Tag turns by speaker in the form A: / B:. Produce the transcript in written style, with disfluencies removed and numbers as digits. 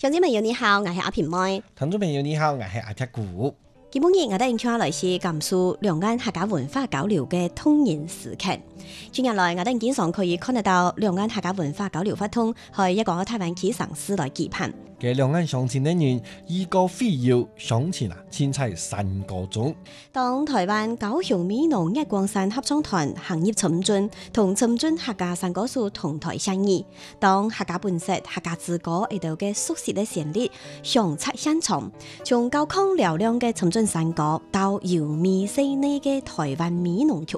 A: 鄉親朋友你好，我係阿平妹。
B: 聽眾朋友你好，我係阿鐵古。
A: 今日我哋請來是甘肅兩岸客家文化交流嘅通言時刻。近日來，我哋經常可以看得到兩岸客家文化交流活動係一個台灣起嘗試來舉辦。
B: 嘅兩岸鄉親的人，以個非要鄉親千彩3個鐘。當
A: 台灣高雄美濃日光山合唱團行業尋進同尋進客家山歌手同台相遇，當客家本色、客家之歌呢度嘅熟悉嘅旋律響徹現場，從高亢嘹亮嘅尋進山歌到柔美細膩嘅台灣美濃曲